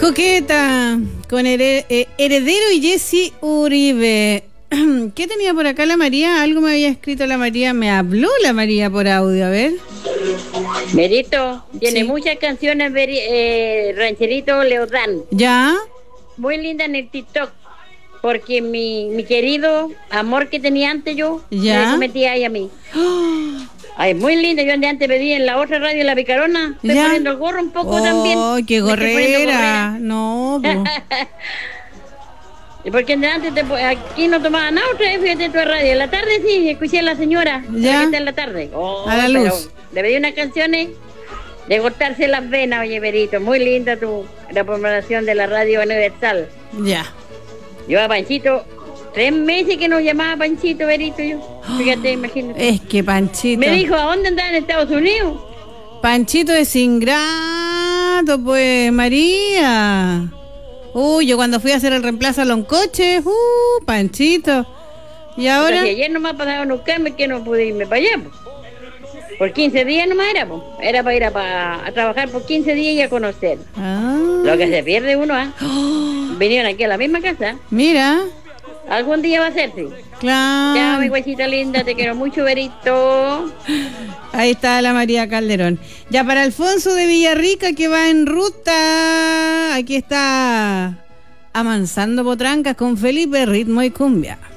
Coqueta, con Heredero y Jessy Uribe. ¿Qué tenía por acá la María? Algo me había escrito la María. Me habló la María por audio, a ver. Merito, tiene Sí. muchas canciones, Rancherito Leodán. ¿Ya? Muy linda en el TikTok. Porque mi querido amor que tenía antes yo, ¿Ya? me sometía ahí a mí. Ay, muy linda. Yo antes pedí en la otra radio, La Picarona. Estoy ¿Ya? poniendo el gorro un poco también. ¡Oh, qué Me estoy poniendo gorrera! No, po. Y porque antes aquí no tomaban otra, fíjate tu radio. En la tarde sí, escuché a la señora. ¿Ya? Que está en la tarde. Oh, A la pero luz. le pedí unas canciones de cortarse las venas, oye, Verito. Muy linda la programación de la radio universal. Ya. Yo a Panchito, 3 meses que nos llamaba Panchito, Verito, yo. Fíjate, imagínate. Es que Panchito. Me dijo, ¿a dónde andaba en Estados Unidos? Panchito es ingrato, pues, María. Uy, yo cuando fui a hacer el reemplazo a Loncoche, Panchito. Y ahora. Entonces, ayer nomás pasaron un cambio que no pude irme para allá, pues. Por 15 días nomás era, pues. Era para ir a trabajar por 15 días y a conocer. Ah. Lo que se pierde uno, ¿ah? Vinieron aquí a la misma casa. Mira, Algún día va a ser, sí. claro. Ya, mi guachita linda, te quiero mucho, Verito. Ahí está la María Calderón. Ya para Alfonso de Villarrica, que va en ruta. Aquí está Amansando Potrancas con Felipe, ritmo y cumbia.